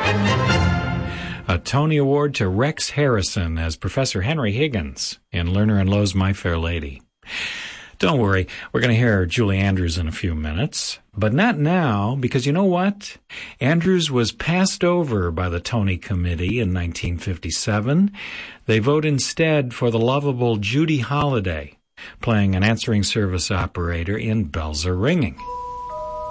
A Tony Award to Rex Harrison as Professor Henry Higgins in Lerner and Loewe's My Fair Lady. Don't worry, we're going to hear Julie Andrews in a few minutes, but not now, because you know what? Andrews was passed over by the Tony Committee in 1957. They vote instead for the lovable Judy Holliday, playing an answering service operator in Bells Are Ringing.